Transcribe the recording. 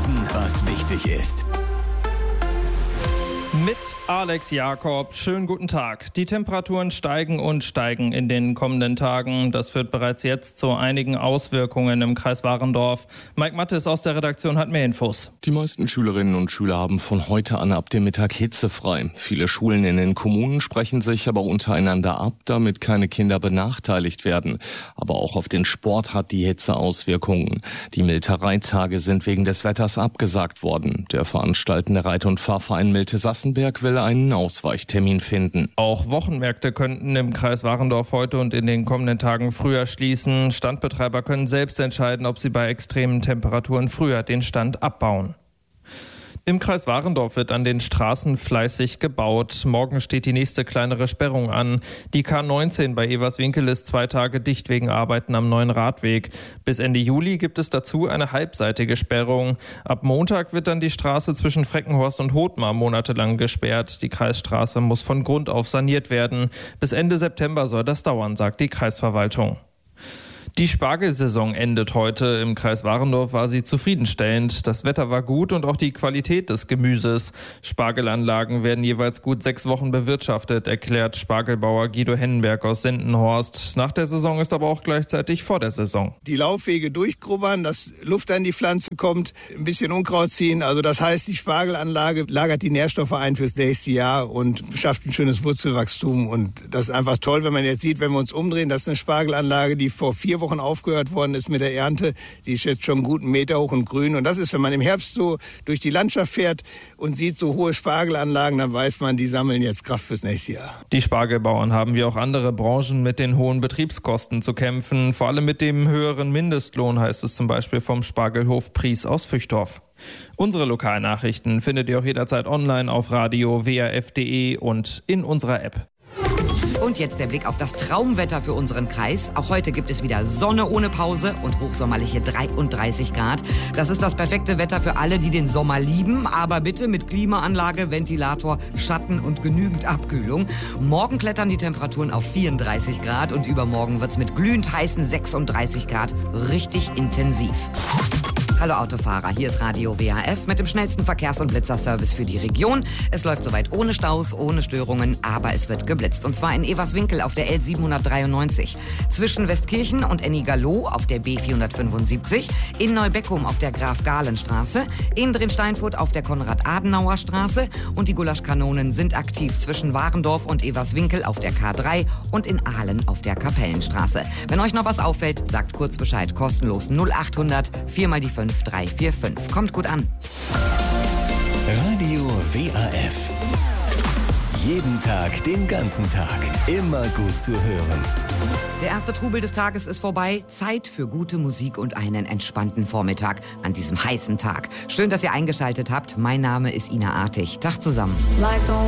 Wissen, was wichtig ist. Mit Alex Jakob. Schönen guten Tag. Die Temperaturen steigen und steigen in den kommenden Tagen. Das führt bereits jetzt zu einigen Auswirkungen im Kreis Warendorf. Mike Mattes aus der Redaktion hat mehr Infos. Die meisten Schülerinnen und Schüler haben von heute an ab dem Mittag hitzefrei. Viele Schulen in den Kommunen sprechen sich aber untereinander ab, damit keine Kinder benachteiligt werden. Aber auch auf den Sport hat die Hitze Auswirkungen. Die Miltereitage sind wegen des Wetters abgesagt worden. Der veranstaltende Reit- und Fahrverein Milte Sassenberg will einen Ausweichtermin finden. Auch Wochenmärkte könnten im Kreis Warendorf heute und in den kommenden Tagen früher schließen. Standbetreiber können selbst entscheiden, ob sie bei extremen Temperaturen früher den Stand abbauen. Im Kreis Warendorf wird an den Straßen fleißig gebaut. Morgen steht die nächste kleinere Sperrung an. Die K19 bei Everswinkel ist 2 Tage dicht wegen Arbeiten am neuen Radweg. Bis Ende Juli gibt es dazu eine halbseitige Sperrung. Ab Montag wird dann die Straße zwischen Freckenhorst und Hothmar monatelang gesperrt. Die Kreisstraße muss von Grund auf saniert werden. Bis Ende September soll das dauern, sagt die Kreisverwaltung. Die Spargelsaison endet heute. Im Kreis Warendorf war sie zufriedenstellend. Das Wetter war gut und auch die Qualität des Gemüses. Spargelanlagen werden jeweils gut 6 Wochen bewirtschaftet, erklärt Spargelbauer Guido Hennenberg aus Sendenhorst. Nach der Saison ist aber auch gleichzeitig vor der Saison. Die Laufwege durchgrubbern, dass Luft an die Pflanze kommt, ein bisschen Unkraut ziehen. Also das heißt, die Spargelanlage lagert die Nährstoffe ein fürs nächste Jahr und schafft ein schönes Wurzelwachstum. Und das ist einfach toll, wenn man jetzt sieht, wenn wir uns umdrehen, das ist eine Spargelanlage, die vor 4 Wochen aufgehört worden ist mit der Ernte. Die ist jetzt schon einen guten Meter hoch und grün. Und das ist, wenn man im Herbst so durch die Landschaft fährt und sieht so hohe Spargelanlagen, dann weiß man, die sammeln jetzt Kraft fürs nächste Jahr. Die Spargelbauern haben wie auch andere Branchen mit den hohen Betriebskosten zu kämpfen. Vor allem mit dem höheren Mindestlohn, heißt es zum Beispiel vom Spargelhof Pries aus Füchtdorf. Unsere Lokalnachrichten findet ihr auch jederzeit online auf radio WRF.de und in unserer App. Und jetzt der Blick auf das Traumwetter für unseren Kreis. Auch heute gibt es wieder Sonne ohne Pause und hochsommerliche 33 Grad. Das ist das perfekte Wetter für alle, die den Sommer lieben, aber bitte mit Klimaanlage, Ventilator, Schatten und genügend Abkühlung. Morgen klettern die Temperaturen auf 34 Grad und übermorgen wird's mit glühend heißen 36 Grad richtig intensiv. Hallo Autofahrer, hier ist Radio WRF mit dem schnellsten Verkehrs- und Blitzerservice für die Region. Es läuft soweit ohne Staus, ohne Störungen, aber es wird geblitzt. Und zwar in Everswinkel auf der L793, zwischen Westkirchen und Ennigerloh auf der B475, in Neubeckum auf der Graf-Gahlen-Straße, in Drinsteinfurt auf der Konrad-Adenauer-Straße und die Gulaschkanonen sind aktiv zwischen Warendorf und Everswinkel auf der K3 und in Ahlen auf der Kapellenstraße. Wenn euch noch was auffällt, sagt kurz Bescheid, kostenlos 0800 4 mal die 5 345. Kommt gut an. Radio WRF. Jeden Tag, den ganzen Tag. Immer gut zu hören. Der erste Trubel des Tages ist vorbei. Zeit für gute Musik und einen entspannten Vormittag an diesem heißen Tag. Schön, dass ihr eingeschaltet habt. Mein Name ist Ina Artig. Tag zusammen.